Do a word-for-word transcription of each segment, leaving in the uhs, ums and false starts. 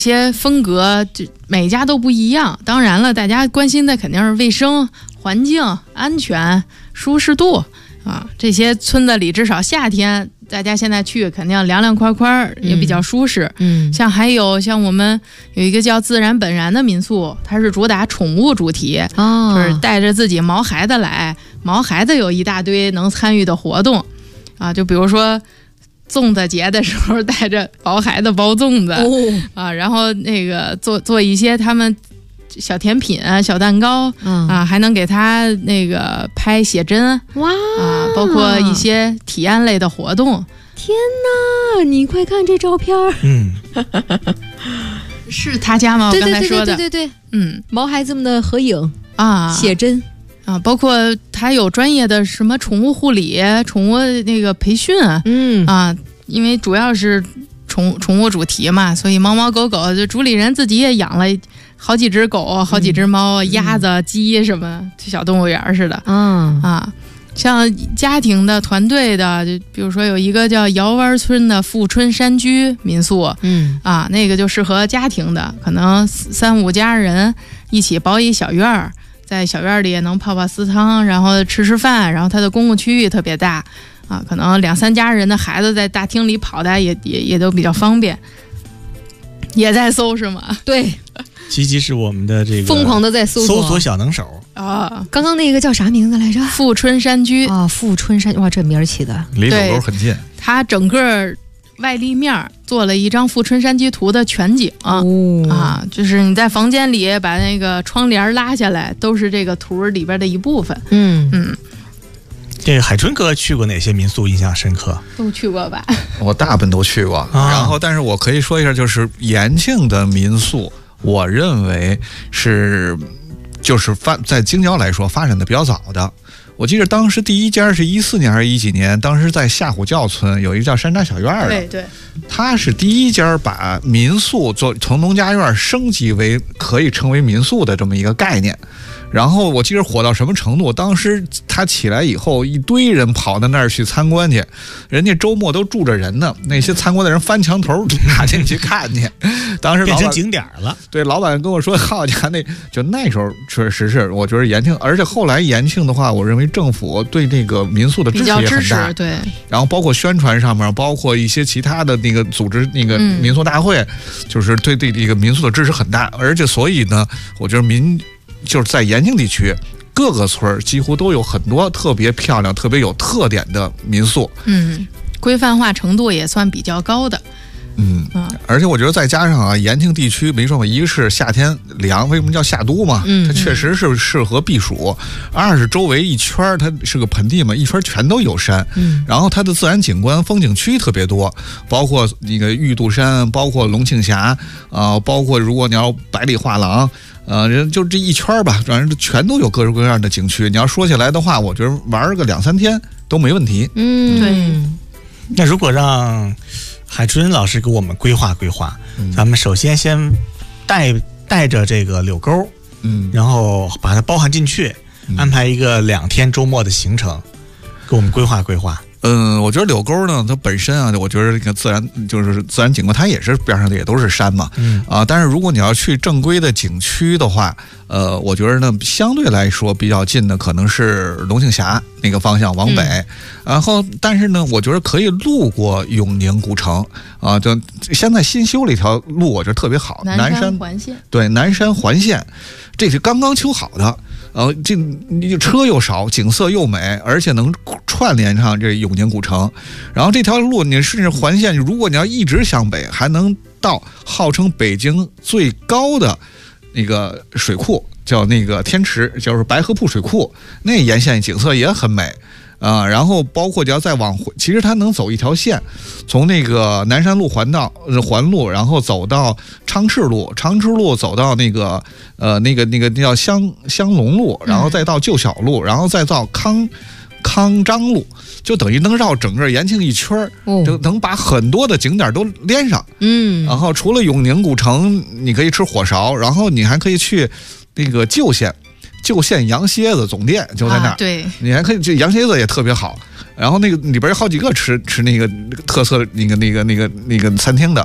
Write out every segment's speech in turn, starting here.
些风格就每家都不一样。当然了，大家关心的肯定是卫生、环境、安全、舒适度啊。这些村子里至少夏天大家现在去肯定凉凉快快，也比较舒适。 嗯， 像还有像我们有一个叫自然本然的民宿，它是主打宠物主题， 哦， 就是带着自己毛孩子来，毛孩子有一大堆能参与的活动啊，就比如说粽子节的时候带着毛孩子包粽子、 哦、 啊，然后那个做做一些他们小甜品、小蛋糕、 嗯、 啊，还能给他那个拍写真， 哇啊，包括一些体验类的活动。 天哪，你快看这照片， 嗯， 是他家吗？我刚才说的， 对对对对对， 嗯， 毛孩子们的合影啊， 写真啊，包括他有专业的什么宠物护理、宠物那个培训， 嗯啊，因为主要是宠宠物主题嘛，所以猫猫狗狗就主理人自己也养了好几只狗、好几只猫、嗯、鸭子、鸡什么，就小动物园似的。 嗯啊，像家庭的、团队的，就比如说有一个叫窑湾村的富春山居民宿， 嗯啊，那个就适合家庭的，可能三五家人一起包一小院儿，在小院里也能泡泡私汤，然后吃吃饭，然后它的公共区域特别大。啊，可能两三家人的孩子在大厅里跑的也也也都比较方便，也在搜是吗？ 对， 吉吉是我们的这个疯狂的在搜索搜索小能手啊。 刚刚那个叫啥名字来着？ 富春山居啊，富春山，哇，这名儿起的离狗狗很近。 它整个外立面做了一张富春山居图的全景、 哦、 啊，就是你在房间里把那个窗帘拉下来，都是这个图里边的一部分。 嗯嗯。 这个海春哥去过哪些民宿印象深刻？ 都去过吧？ 我大部分都去过、啊、然后但是我可以说一下，就是延庆的民宿我认为是就是发在京郊来说发展的比较早的。我记得当时第一家是一四年还是一几年，当时在下虎教村有一个叫山楂小院的， 对对， 他是第一家把民宿做从农家院升级为可以成为民宿的这么一个概念。然后我记得火到什么程度，当时他起来以后一堆人跑到那儿去参观去，人家周末都住着人呢，那些参观的人翻墙头爬进去看去，当时变成景点了。 对，老板跟我说好家伙，那就那时候确实是我觉得延庆，而且后来延庆的话，我认为政府对这个民宿的支持也很大， 对， 然后包括宣传上面，包括一些其他的那个组织那个民宿大会、嗯、就是对对这个民宿的支持很大。而且所以呢，我觉得民就是在延庆地区各个村几乎都有很多特别漂亮特别有特点的民宿， 嗯，规范化程度也算比较高的。 嗯，而且我觉得再加上啊，延庆地区没说嘛，一个是夏天凉，为什么叫夏都嘛？ 嗯， 它确实是适合避暑；二是周围一圈它是个盆地嘛，一圈全都有山， 嗯， 然后它的自然景观、风景区特别多，包括那个玉渡山，包括龙庆峡啊、呃，包括如果你要百里画廊。呃，人就这一圈吧，反正全都有各种各样的景区。你要说起来的话，我觉得玩个两三天都没问题。 嗯， 对。 那如果让海春老师给我们规划规划，嗯、咱们首先先带带着这个柳沟， 嗯， 然后把它包含进去，嗯、安排一个两天周末的行程，给我们规划规划。 嗯，我觉得柳沟呢，它本身啊，我觉得这个自然就是自然景观，它也是边上的也都是山嘛， 嗯啊，但是如果你要去正规的景区的话，呃，我觉得呢，相对来说比较近的可能是龙庆峡那个方向往北，嗯、然后但是呢，我觉得可以路过永宁古城啊，就现在新修了一条路，我觉得特别好， 南山环线， 对，南山环线，这是刚刚修好的。呃，这你车又少，景色又美，而且能串联上这永宁古城。然后这条路你甚至环线，如果你要一直向北，还能到号称北京最高的那个水库，叫那个天池，就是白河铺水库，那沿线景色也很美。啊、呃，然后包括你要再往回，其实它能走一条线，从那个南山路环道呃环路，然后走到昌赤路，昌赤路走到那个呃那个那个叫香香龙路，然后再到旧小路，然后再到康康章路，就等于能绕整个延庆一圈， 哦、 就能把很多的景点都连上。 嗯， 然后除了永宁古城，你可以吃火烧，然后你还可以去那个旧县。旧县羊蝎子总店就在那儿、啊， 对， 你还可以，这羊蝎子也特别好。然后那个里边有好几个吃吃那个特色那个那个那个那个餐厅的，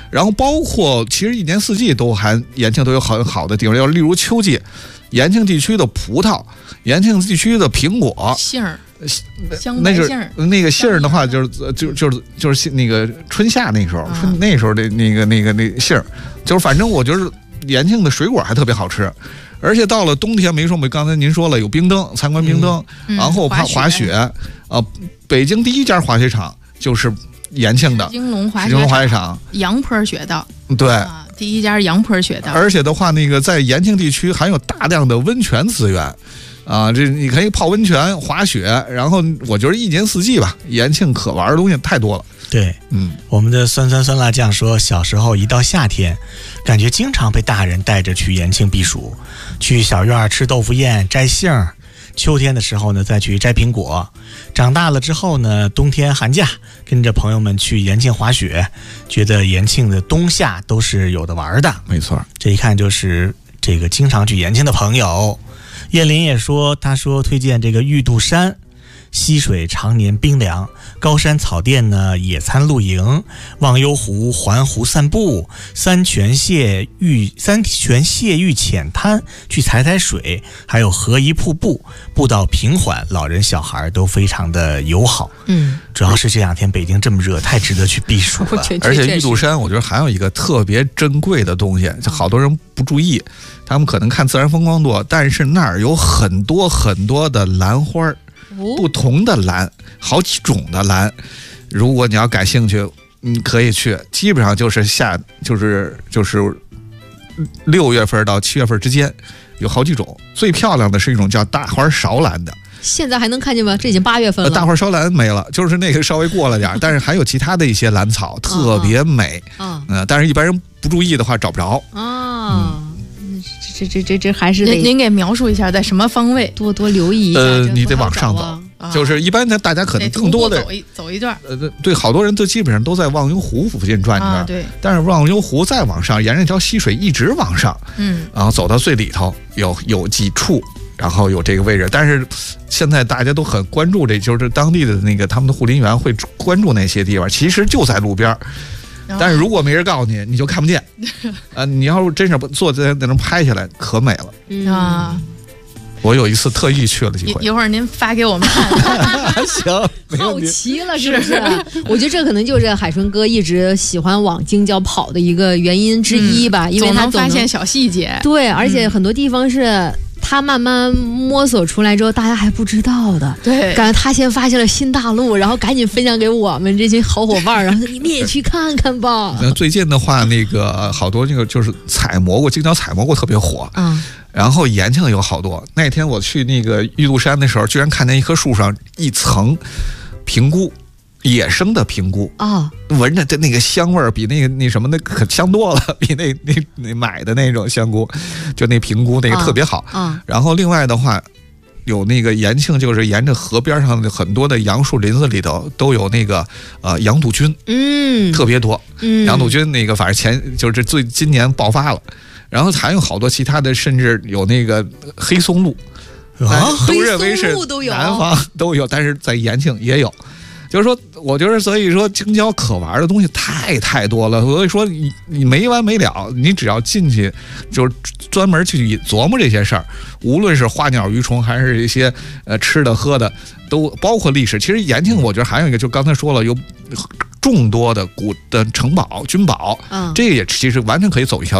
然后包括其实一年四季都还延庆都有很好的地方，要例如秋季，延庆地区的葡萄，延庆地区的苹果， 杏儿。香那个白杏儿， 那个杏儿的话，就是就就是就是那个春夏那时候， 啊春那时候的那个那个那个杏儿，就是反正我觉得延庆的水果还特别好吃。而且到了冬天，没说没刚才您说了有冰灯，参观冰灯， 嗯、 然后滑滑雪，啊、呃，北京第一家滑雪场就是延庆的京龙滑雪场，滑雪场杨坡雪道， 对、 啊，第一家杨坡雪道。 而且的话，那个在延庆地区含有大量的温泉资源。啊，这你可以泡温泉、滑雪，然后我觉得一年四季吧，延庆可玩的东西太多了。 对， 嗯， 我们的酸酸酸辣酱说，小时候一到夏天，感觉经常被大人带着去延庆避暑，去小院吃豆腐燕、摘杏儿。秋天的时候呢，再去摘苹果。长大了之后呢，冬天寒假跟着朋友们去延庆滑雪，觉得延庆的冬夏都是有的玩的。 没错， 这一看就是这个经常去延庆的朋友。叶林也说，他说推荐这个玉渡山，溪水常年冰凉，高山草甸呢野餐露营，忘忧湖环湖散步，三泉泻玉三泉泻玉浅滩去踩踩水，还有合宜瀑布，步道平缓，老人小孩都非常的友好。 嗯， 主要是这两天北京这么热，太值得去避暑了。 而且玉渡山，我觉得还有一个特别珍贵的东西，就好多人不注意，他们可能看自然风光多，但是那儿有很多很多的兰花，不同的兰，好几种的兰。如果你要感兴趣，你可以去，基本上就是夏，就是就是六月份到七月份之间，有好几种。最漂亮的是一种叫大花芍兰的。 现在还能看见吗？这已经八月份了。 大花芍兰没了，就是那个稍微过了点，但是还有其他的一些兰草特别美啊、 呃，但是一般人不注意的话找不着啊。嗯，这这这这还是得您您给描述一下，在什么方位多多留意一下。 呃，你得往上走， 啊、 就是一般的大家可能更多的走一走一段。 呃，对，好多人都基本上都在忘忧湖附近转一圈、 啊，对。 但是忘忧湖再往上，沿着一条溪水一直往上， 嗯， 然后走到最里头有有几处。然后有这个位置，但是现在大家都很关注这，就是当地的那个他们的护林员会关注那些地方，其实就在路边，但是如果没人告诉你，你就看不见。呃，你要是真是坐在那能拍下来，可美了、 嗯、啊！ 我有一次特意去了几回， 一会儿您发给我们看。 行， 好奇了是不是？我觉得这可能就是海春哥一直喜欢往京郊跑的一个原因之一吧， 嗯、 因为他总能发现小细节。 对，而且很多地方是。他慢慢摸索出来之后，大家还不知道的， 对， 感觉他先发现了新大陆，然后赶紧分享给我们这些好伙伴，然后你们也去看看吧。 那最近的话，那个好多那个就是采蘑菇，京郊采蘑菇特别火， 嗯， 然后延庆有好多。那天我去那个玉渡山的时候，居然看见一棵树上一层平菇。野生的平菇啊， 闻着的那个香味儿比那个那什么那可香多了，比那那那买的那种香菇，就那平菇那个特别好。 啊啊、 然后另外的话，有那个延庆，就是沿着河边上的很多的杨树林子里头都有那个呃羊肚菌， 嗯， 特别多。 嗯， 羊肚菌那个反正前就是最今年爆发了，然后还有好多其他的，甚至有那个黑松露。 啊， 都认为是南方都有，但是在延庆也有。就是说，我觉得，所以说京郊可玩的东西太太多了，所以说你你没完没了，你只要进去，就是专门去琢磨这些事儿，无论是花鸟鱼虫，还是一些呃吃的喝的，都包括历史。其实延庆，我觉得还有一个，就刚才说了，有众多的古的城堡、军堡， 嗯， 这个也其实完全可以走一条。